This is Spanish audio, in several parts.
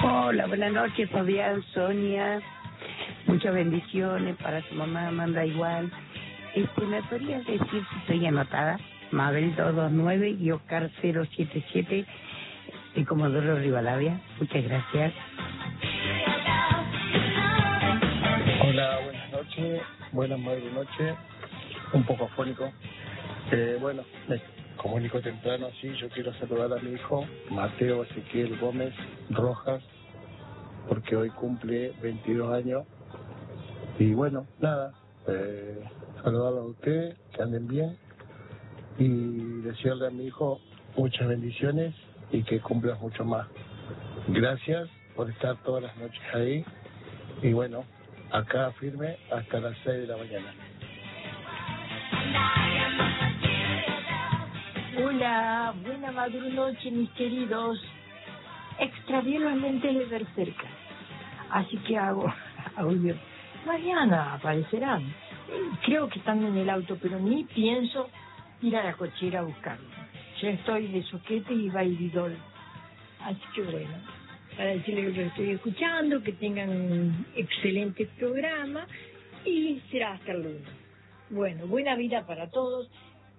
Hola, buenas noches, Fabián, Sonia. Muchas bendiciones para tu mamá, Amanda igual. ¿Me podrías decir si estoy anotada? Mabel 229 y Oscar 077 de Comodoro Rivadavia. Muchas gracias. Hola, buenas noches. Buenas madre noche. Un poco afónico. Bueno, me comunico temprano, sí. Yo quiero saludar a mi hijo, Mateo Ezequiel Gómez Rojas, porque hoy cumple 22 años. Y bueno, nada, saludarlos a ustedes, que anden bien, y desearle a mi hijo muchas bendiciones y que cumplas mucho más. Gracias por estar todas las noches ahí, y bueno, acá firme hasta las 6 de la mañana. Hola, buena madrunoche, mis queridos. Extravié los lentes de ver cerca, así que hago yo. Mañana aparecerán. Creo que están en el auto, pero ni pienso ir a la cochera a buscarlos. Ya estoy de soquete y bailidol. Así que bueno, para decirles que los estoy escuchando, que tengan un excelente programa y será hasta el lunes. Bueno, buena vida para todos.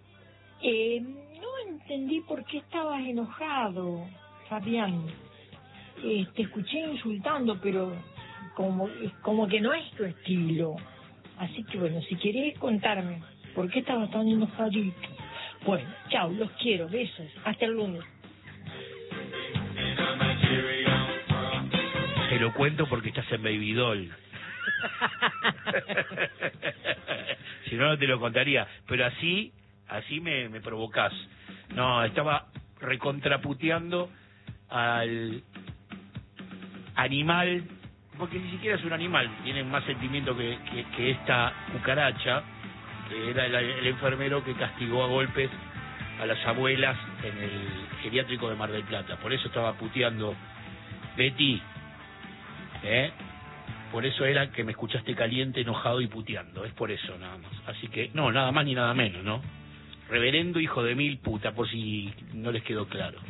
No entendí por qué estabas enojado, Fabián. Te escuché insultando, pero como que no es tu estilo. Así que bueno, si querés contarme por qué estabas tan enojadito. Bueno, chao, los quiero, besos, hasta el lunes. Te lo cuento porque estás en Baby Doll. Si no, no te lo contaría. Pero así me provocás. No, estaba recontraputeando al animal, porque ni siquiera es un animal, tiene más sentimiento que esta cucaracha, que era el enfermero que castigó a golpes a las abuelas en el geriátrico de Mar del Plata. Por eso estaba puteando, Betty, por eso era que me escuchaste caliente, enojado y puteando, es por eso nada más. Así que, no, nada más ni nada menos, ¿no? Reverendo hijo de mil puta, por si no les quedó claro.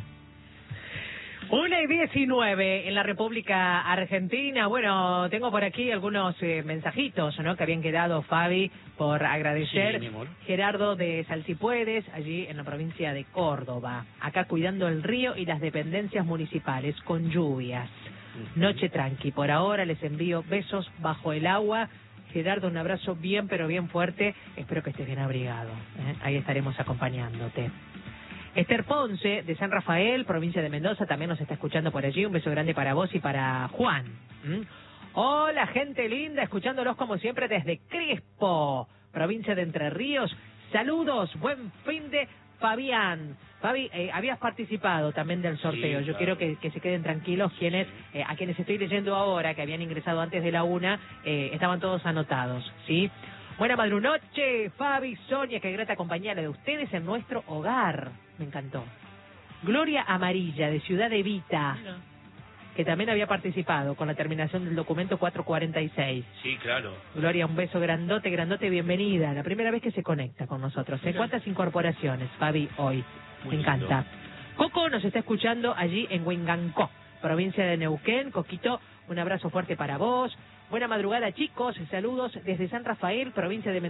1:19 en la República Argentina. Bueno, tengo por aquí algunos mensajitos, ¿no? Que habían quedado, Fabi, por agradecer. Sí, mi amor. Gerardo de Salsipuedes, allí en la provincia de Córdoba. Acá cuidando el río y las dependencias municipales con lluvias. Noche tranqui. Por ahora les envío besos bajo el agua. Gerardo, un abrazo bien, pero bien fuerte. Espero que estés bien abrigado. Ahí estaremos acompañándote. Esther Ponce, de San Rafael, provincia de Mendoza, también nos está escuchando por allí. Un beso grande para vos y para Juan. Hola, gente linda, escuchándolos como siempre desde Crespo, provincia de Entre Ríos. Saludos, buen fin de Fabián. Fabi, habías participado también del sorteo. Sí, Yo claro. quiero que se queden tranquilos quienes, a quienes estoy leyendo ahora, que habían ingresado antes de la 1, estaban todos anotados, ¿sí? Buena madrunoche, Fabi, Sonia, qué grata compañía la de ustedes en nuestro hogar. Me encantó. Gloria Amarilla, de Ciudad Evita, que también había participado con la terminación del documento 446. Sí, claro. Gloria, un beso grandote, grandote, bienvenida. La primera vez que se conecta con nosotros. ¿Cuántas incorporaciones, Fabi, hoy? Muy Me encanta. lindo. Coco nos está escuchando allí en Huingancó, provincia de Neuquén. Coquito, un abrazo fuerte para vos. Buena madrugada, chicos. Saludos desde San Rafael, provincia de Mendoza.